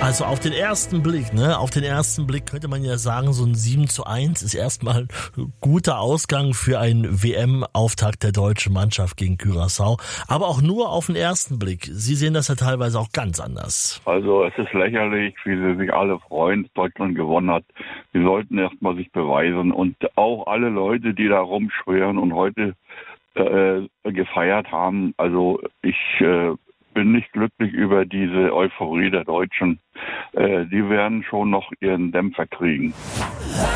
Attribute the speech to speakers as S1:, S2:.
S1: Also auf den ersten Blick, auf den ersten Blick könnte man ja sagen, so ein 7:1 ist erstmal ein guter Ausgang für einen WM-Auftakt der deutschen Mannschaft gegen Curaçao. Aber auch nur auf den ersten Blick. Sie sehen das ja teilweise auch ganz anders.
S2: Also es ist lächerlich, wie sie sich alle freuen, dass Deutschland gewonnen hat. Sie sollten erstmal sich beweisen. Und auch alle Leute, die da rumschwören und heute gefeiert haben. Also ich bin nicht glücklich über diese Euphorie der Deutschen. Die werden schon noch ihren Dämpfer kriegen.